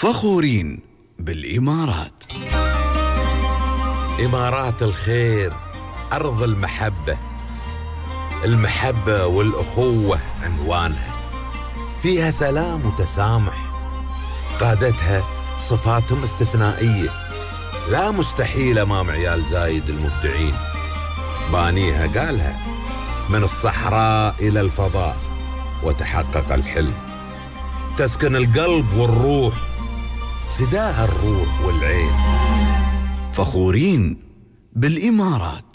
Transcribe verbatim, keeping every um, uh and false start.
فخورين بالإمارات. إمارات الخير، أرض المحبة. المحبة والأخوة عنوانها، فيها سلام وتسامح، قادتها صفاتهم استثنائية، لا مستحيل أمام عيال زايد المبدعين. بانيها قالها من الصحراء إلى الفضاء وتحقق الحلم، تسكن القلب والروح، فداها الروح والعين. فخورين بالإمارات.